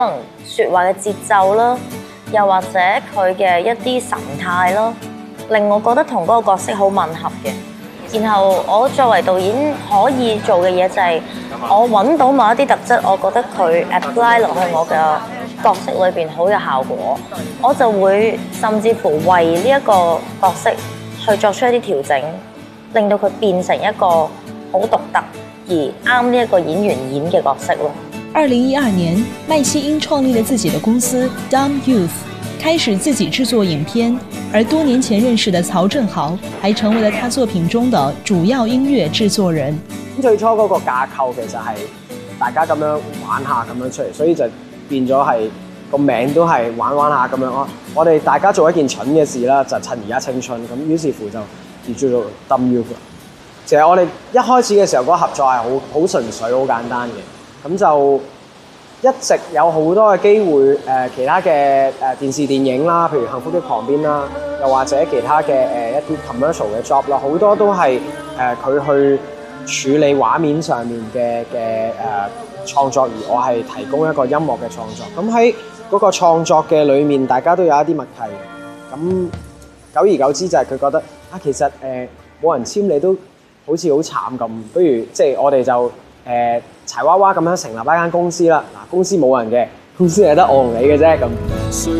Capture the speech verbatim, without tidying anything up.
可能説話嘅節奏啦，又或者佢嘅一啲神態咯，令我覺得同嗰個角色好吻合嘅。然後我作為導演可以做嘅嘢就係我揾到某一啲特質，我覺得佢 apply 落去我嘅角色裏邊好有效果，我就會甚至乎為呢一個角色去作出一啲調整，令到佢變成一個好獨特而啱呢一個演員演嘅角色咯。 二零一二年，麥希英創立了自己的公司 Dumb Youth， 開始自己製作影片，而多年前認識的曹正豪還成為了他作品中的主要音樂製作人。 最初嗰個架構其實係大家咁樣玩下咁樣出嚟，所以就變咗係個名都係玩玩下咁樣咯。我哋大家做一件蠢嘅事啦，就趁而家青春咁，於是乎就叫做 Dumb Youth。其實我哋一開始嘅時候嗰個合作係好好純粹、好簡單嘅。咁就一直有好多嘅機會，誒、呃、其他嘅誒、呃、電視電影啦，譬如《幸福的旁邊》啦，又或者其他嘅誒、呃、一啲 commercial 嘅 job 啦，好多都係誒佢去處理畫面上面嘅嘅誒創作，而我係提供一個音樂嘅創作。咁喺嗰個創作嘅裏面，大家都有一啲默契。咁久而久之就係佢覺得啊，其實誒冇、呃、人簽你都好似好慘咁，不如即係我哋就誒、呃柴娃娃咁樣成立一間公司啦，嗱公司冇人嘅，公司係得我同你嘅啫咁。